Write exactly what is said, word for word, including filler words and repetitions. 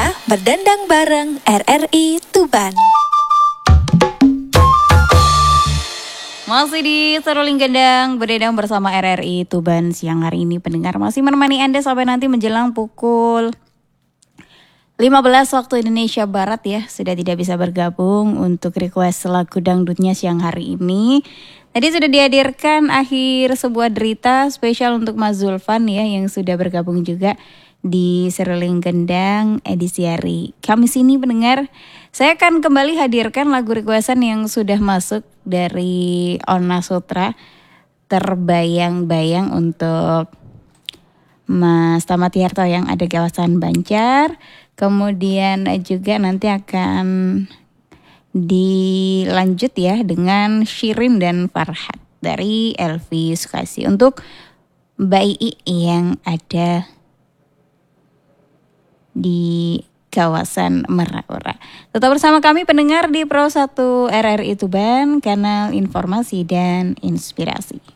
Saatnya berdendang bareng R R I Tuban. Masih di Seruling Gendang, berdendang bersama R R I Tuban siang hari ini. Pendengar masih menemani Anda sampai nanti menjelang pukul lima belas waktu Indonesia Barat ya. Sudah tidak bisa bergabung untuk request lagu dangdutnya siang hari ini. Tadi sudah dihadirkan akhir sebuah derita spesial untuk Mas Zulfan ya, yang sudah bergabung juga di Seruling Gendang edisi hari Kamis ini. Pendengar, saya akan kembali hadirkan lagu requestan yang sudah masuk dari Ona Sutra, Terbayang-bayang untuk Mas Tama Tiharto yang ada kawasan Banjar. Kemudian juga nanti akan dilanjut ya dengan Shirin dan Farhat dari Elvi Sukasi untuk Mbak Ii yang ada di kawasan Meraura. Tetap bersama kami pendengar di Pro satu R R I Tuban, kanal informasi dan inspirasi.